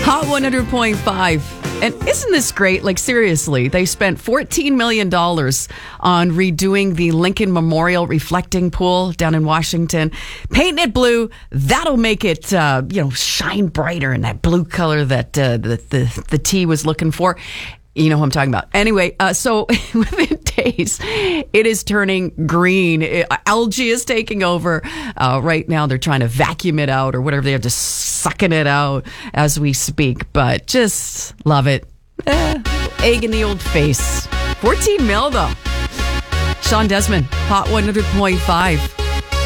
Hot 100.5. And isn't this great? Like, seriously, they spent $14 million on redoing the Lincoln Memorial reflecting pool down in Washington. Painting it blue, that'll make it, shine brighter in that blue color that the T was looking for. You know who I'm talking about. Anyway, so within days, it is turning green. Algae is taking over. Right now, they're trying to vacuum it out or whatever. They have to sucking it out as we speak. But just love it. Egg in the old face. 14 mil, though. Sean Desmond, Hot 100.5.